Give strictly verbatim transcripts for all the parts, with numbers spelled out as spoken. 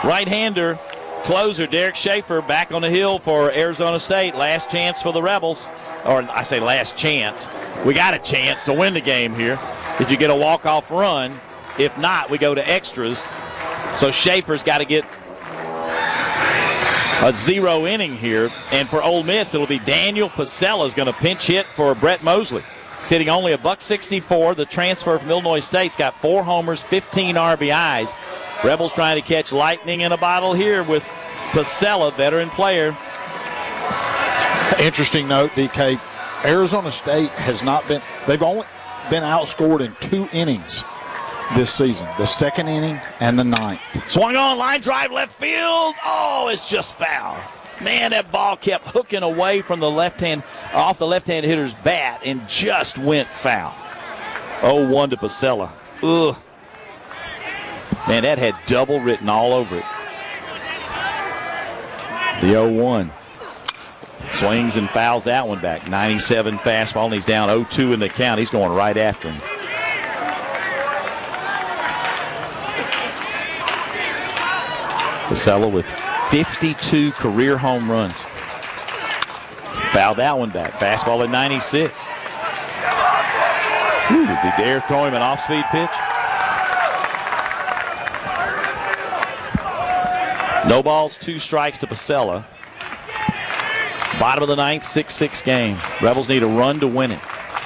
Right-hander closer Derek Schaefer back on the hill for Arizona State. Last chance for the Rebels. Or I say last chance. We got a chance to win the game here if you get a walk-off run. If not, we go to extras. So Schaefer's got to get a zero inning here. And for Ole Miss, it'll be Daniel Pacella's going to pinch hit for Brett Mosley. Sitting only a buck sixty-four. The transfer from Illinois State's got four homers, fifteen R B Is. Rebels trying to catch lightning in a bottle here with Pacella, veteran player. Interesting note, D K. Arizona State has not been, they've only been outscored in two innings this season, the second inning and the ninth. Swung on, line drive, left field. Oh, it's just foul. Man, that ball kept hooking away from the left hand, off the left-hand hitter's bat and just went foul. oh one to Pacella. Ugh. Man, that had double written all over it. The oh one. Swings and fouls that one back. ninety-seven fastball, and he's down oh two in the count. He's going right after him. Pacella with fifty-two career home runs. Fouled that one back. Fastball at ninety-six. Ooh, did they dare throw him an off-speed pitch? No balls, two strikes to Pacella. Bottom of the ninth, six six game. Rebels need a run to win it.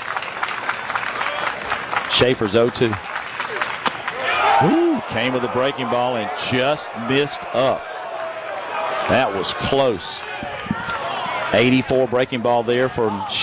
Schaefer's oh two. Ooh, came with a breaking ball and just missed up. That was close. eighty-four breaking ball there from